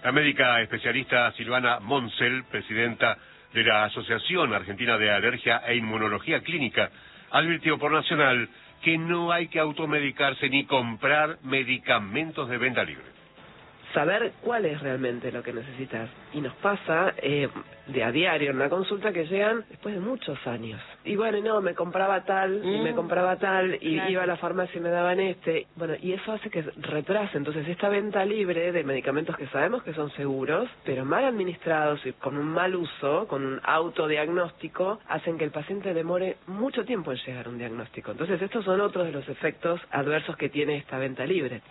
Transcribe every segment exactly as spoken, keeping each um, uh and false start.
La médica especialista Silvana Moncel, presidenta de la Asociación Argentina de Alergia e Inmunología Clínica, advirtió por Nacional que no hay que automedicarse ni comprar medicamentos de venta libre. Saber cuál es realmente lo que necesitas. Y nos pasa eh, de a diario en una consulta que llegan después de muchos años. Y bueno, no, me compraba tal, mm. y me compraba tal, y claro. iba a la farmacia y me daban este. Bueno, y eso hace que retrase. Entonces, esta venta libre de medicamentos que sabemos que son seguros, pero mal administrados y con un mal uso, con un autodiagnóstico, hacen que el paciente demore mucho tiempo en llegar a un diagnóstico. Entonces, estos son otros de los efectos adversos que tiene esta venta libre.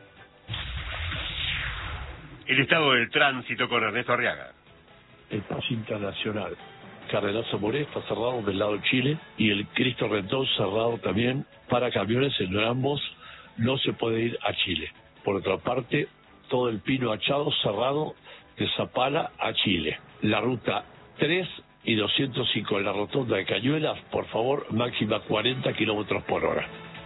El estado del tránsito con Ernesto Arriaga. El paso internacional Cardenal Zamoré está cerrado del lado de Chile y el Cristo Redentor cerrado también para camiones. En ambos no se puede ir a Chile. Por otra parte, todo el Pino Achado cerrado de Zapala a Chile. La ruta tres y doscientos cinco en la rotonda de Cañuelas, por favor, máxima cuarenta kilómetros por hora.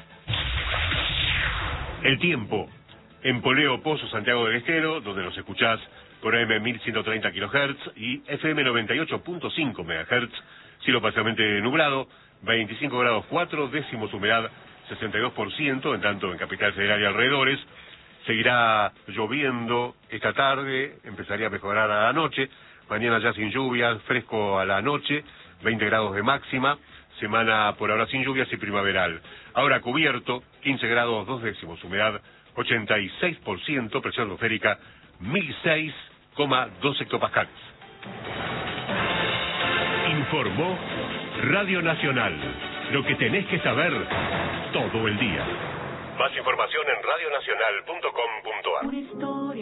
El tiempo. En Poleo Pozo, Santiago del Estero, donde nos escuchás por A M mil ciento treinta kilohertz y F M noventa y ocho punto cinco megahertz, cielo parcialmente nublado, veinticinco grados cuatro décimos, humedad sesenta y dos por ciento, en tanto en Capital Federal y alrededores. Seguirá lloviendo esta tarde, empezaría a mejorar a la noche, mañana ya sin lluvias, fresco a la noche, veinte grados de máxima, semana por ahora sin lluvias y primaveral. Ahora cubierto, quince grados dos décimos, humedad ochenta y seis por ciento, presión atmosférica mil seis coma dos hectopascales. Informó Radio Nacional. Lo que tenés que saber todo el día. Más información en radionacional punto com punto a r.